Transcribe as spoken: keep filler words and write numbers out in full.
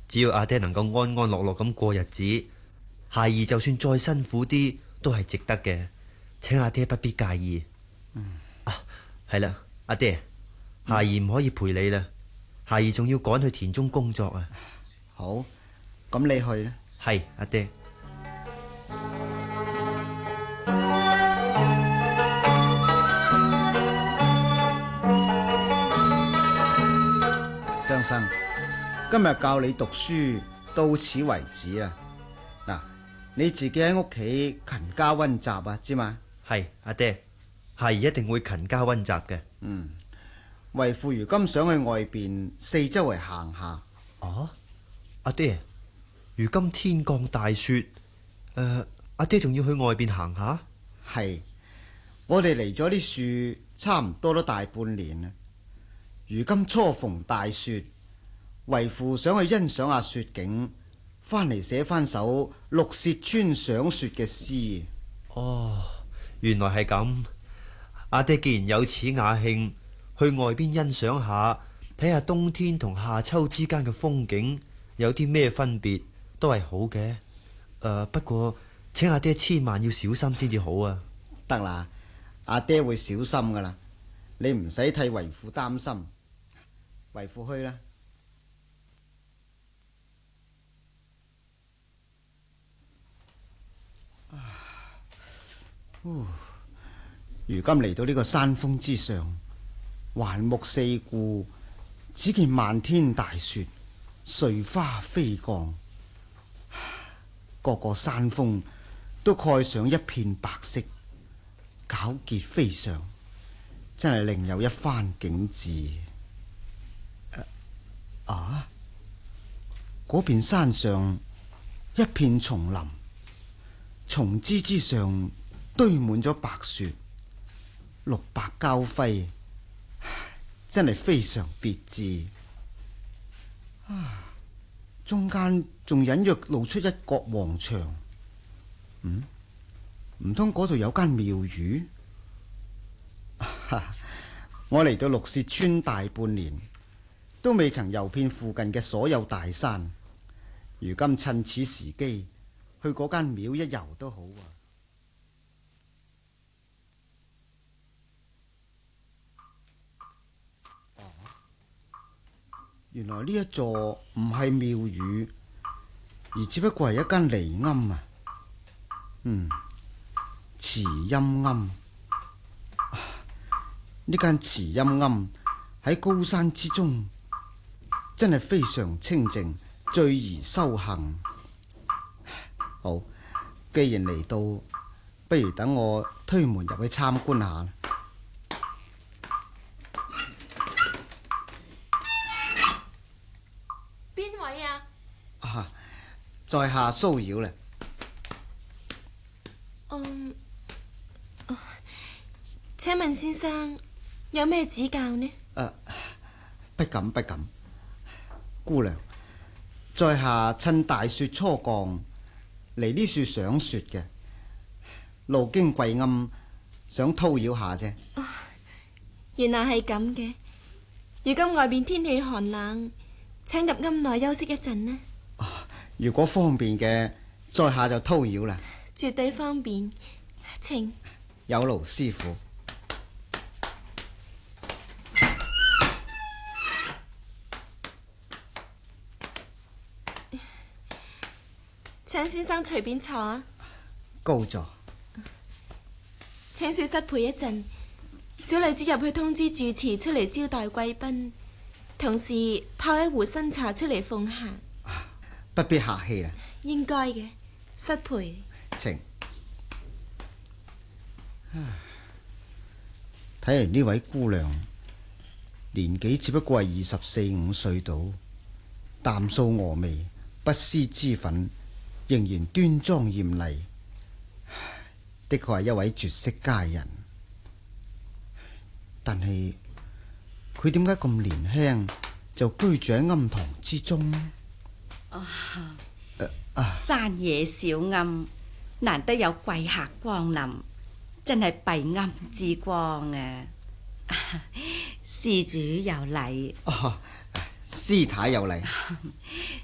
只要阿爹能夠安安樂樂咁過日子，孩兒就算再辛苦啲都係值得嘅，請阿爹不必介意。嗯、啊，係啦，阿爹，孩兒唔可以陪你啦，孩兒仲要趕去田中工作啊。 好，咁你去啦。 係，阿爹。 張生，今日教你讀書到此為止啦。嗱，你自己喺屋企勤加溫習啊，知嘛？ 係，阿爹，孩兒一定會勤加溫習嘅。 嗯，為父如今想去外邊四周圍行下。 哦，阿爹，如今天降大雪，誒、呃，阿爹仲要去外邊行下？ 係，我哋嚟咗啲樹差唔多都大半年啦。如今初逢大雪，為父想去欣賞下雪景，翻嚟寫翻首六舌村賞雪嘅詩。 哦，原來係咁。阿爹既然有此雅興，去外邊欣賞下，睇下冬天同夏秋之間嘅風景有啲咩分別，都係好嘅。誒、呃，不過請阿爹千萬要小心先至好啊。 得啦，阿爹會小心噶啦，你唔使替為父擔心。為父去啦。如今嚟到呢個山峰之上，環目四顧，只見漫天大雪，碎花飛降，各個山峰都蓋上一片白色，皎潔非常，真係另有一番景致。啊！嗰邊山上一片叢林，叢枝之上堆滿咗白雪，綠白交輝，真係非常別致。啊！中間仲隱約露出一角黃牆，嗯？唔通嗰度有間廟宇？我嚟到六舌村大半年，都未曾遊遍附近嘅所有大山，如今趁此時機去嗰間廟一遊都好啊！哦，原來呢一座唔係廟宇，而只不過係一間離庵啊！嗯，慈音庵。呢間慈音庵喺高山之中，真係非常清靜，最宜修行。好，既然嚟到，不如等我推門入去參觀下。 邊位啊？ 啊，在下騷擾啦。 嗯，請問先生有咩指教呢？ 啊，不敢不敢。姑娘，在下趁大雪初降嚟呢處賞雪嘅，路經貴庵，想叨擾下啫。 哦，原來係咁嘅。如今外邊天氣寒冷，請入庵內休息一陣呢。 哦，如果方便嘅，在下就叨擾啦。 絕對方便，請。 有勞師傅。 請先生隨便坐啊。 高座。 請小室陪一陣，小女子入去通知住持出嚟招待貴賓，同時泡一壺新茶出嚟奉行。 不必客氣啦。 應該嘅，失陪。 請。睇嚟呢位姑娘年紀只不過係二十四五歲到，淡素峨眉，不施脂粉，仍然端莊艷麗，的確係一位絕色佳人。但係佢點解咁年輕就居住喺庵堂之中呢？ 啊呃啊、 山野小庵，難得有貴客光臨，真係閉庵之光啊！施主有禮。 哦，師太有禮。